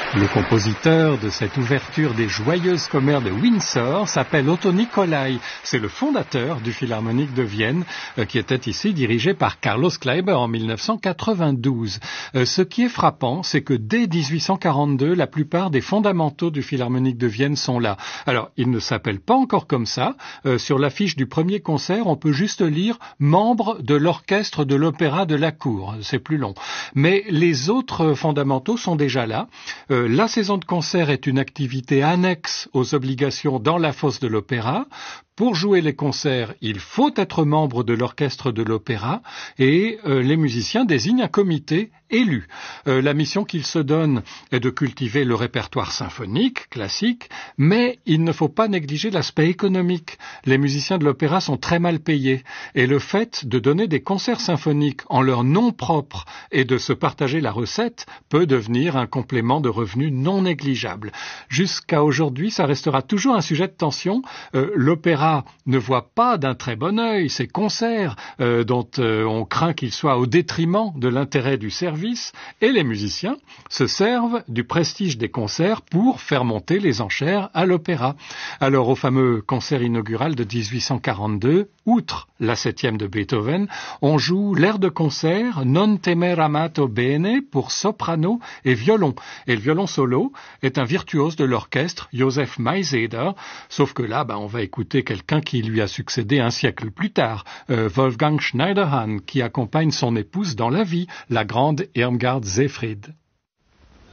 Le compositeur de cette ouverture des joyeuses commères de Windsor s'appelle Otto Nicolai. C'est le fondateur du Philharmonique de Vienne qui était ici dirigé par Carlos Kleiber en 1992. Ce qui est frappant, c'est que dès 1842, la plupart des fondamentaux du Philharmonique de Vienne sont là. Alors, il ne s'appelle pas encore comme ça. Sur l'affiche du premier concert, on peut juste lire « membre de l'orchestre de l'opéra de la cour ». C'est plus long. Mais les autres fondamentaux sont déjà là. La saison de concert est une activité annexe aux obligations dans la fosse de l'opéra. Pour jouer les concerts, il faut être membre de l'orchestre de l'opéra et les musiciens désignent un comité élu. La mission qu'il se donne est de cultiver le répertoire symphonique, classique, mais il ne faut pas négliger l'aspect économique. Les musiciens de l'opéra sont très mal payés et le fait de donner des concerts symphoniques en leur nom propre et de se partager la recette peut devenir un complément de revenus non négligeable. Jusqu'à aujourd'hui, ça restera toujours un sujet de tension. L'opéra ne voit pas d'un très bon œil ces concerts dont on craint qu'ils soient au détriment de l'intérêt du service, et les musiciens se servent du prestige des concerts pour faire monter les enchères à l'opéra. Alors au fameux concert inaugural de 1842, outre la 7e de Beethoven, on joue l'air de concert Non temer amato bene pour soprano et violon. Et le violon solo est un virtuose de l'orchestre, Joseph Mayseder, sauf que là, on va écouter quelqu'un qui lui a succédé un siècle plus tard, Wolfgang Schneiderhan, qui accompagne son épouse dans la vie, la grande Irmgard Seyfried.